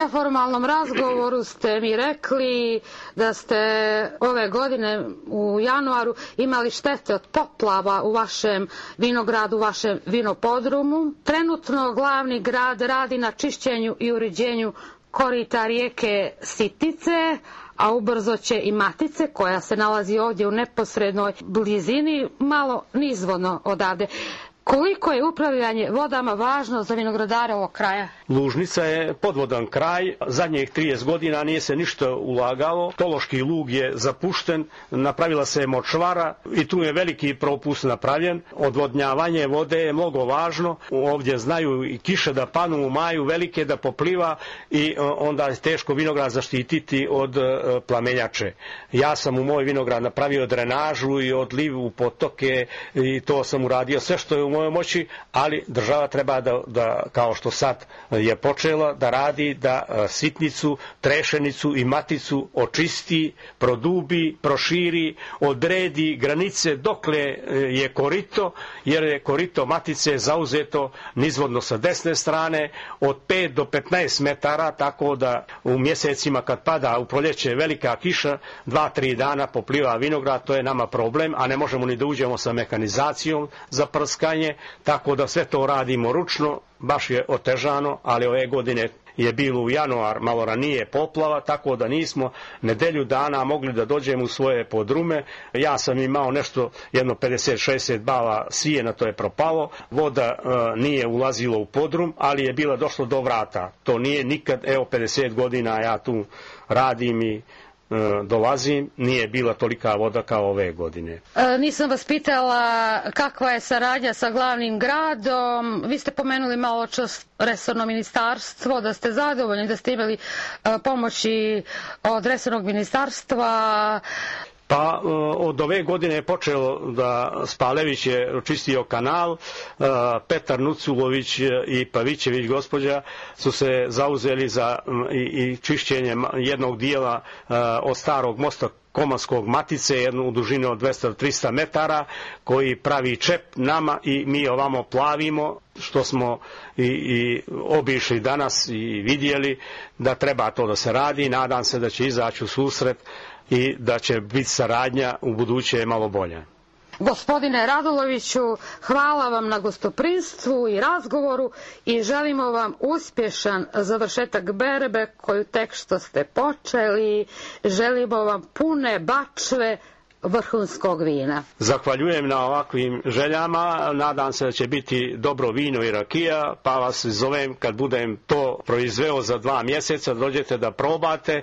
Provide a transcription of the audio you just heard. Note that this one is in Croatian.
U formalnom razgovoru ste mi rekli da ste ove godine u januaru imali štete od poplava u vašem vinogradu, u vašem vinopodrumu. Trenutno glavni grad radi na čišćenju i uređenju korita rijeke Sitnice, a ubrzo će i Matice, koja se nalazi ovdje u neposrednoj blizini, malo nizvodno odavde. Koliko je upravljanje vodama važno za vinogradare ovog kraja? Lužnica je podvodan kraj, zadnjih 30 godina nije se ništa ulagalo, Tološki lug je zapušten, napravila se močvara i tu je veliki propust napravljen. Odvodnjavanje vode je mnogo važno, ovdje znaju i kiše da panu u maju, velike da popliva i onda je teško vinograd zaštititi od plamenjače. Ja sam u moj vinograd napravio drenažu i odliv u potoke i to sam uradio sve što je u mojoj moći, ali država treba da kao što sad je počela da radi, da Sitnicu, Trešenicu i Maticu očisti, produbi, proširi, odredi granice dokle je korito, jer je korito Matice zauzeto nizvodno sa desne strane od 5 do 15 metara, tako da u mjesecima kad pada u proljeće velika kiša, 2-3 dana popliva vinograd, to je nama problem, a ne možemo ni da uđemo sa mehanizacijom za prskanje, tako da sve to radimo ručno, baš je otežano, ali ove godine je bilo u januar malo ranije poplava, tako da nismo nedelju dana mogli da dođemo u svoje podrume. Ja sam imao nešto, jedno 50-60 bala sijena, to je propalo, voda nije ulazila u podrum, ali je bila došlo do vrata. To nije nikad, evo 50 godina ja tu radim i dolazim, nije bila tolika voda kao ove godine. Nisam vas pitala kakva je saradnja sa glavnim gradom. Vi ste pomenuli malo čas resorno ministarstvo, da ste zadovoljni, da ste imali pomoći od resornog ministarstva. Pa od ove godine je počelo da Spalević je očistio kanal, Petar Nuculović i Pavićević gospođa su se zauzeli za i čišćenje jednog dijela od starog mosta Komanskog Matice, jednu dužinu od 200-300 metara, koji pravi čep nama i mi ovamo plavimo, što smo i obišli danas i vidjeli da treba to da se radi. Nadam se da će izaći u susret i da će biti saradnja u buduće malo bolja. Gospodine Raduloviću, hvala vam na gostoprimstvu i razgovoru i želimo vam uspješan završetak berbe koju tek što ste počeli. Želimo vam pune bačve vrhunskog vina. Zahvaljujem na ovakvim željama, nadam se da će biti dobro vino i rakija, pa vas zovem kad budem to proizveo za 2 mjeseca, dođete da probate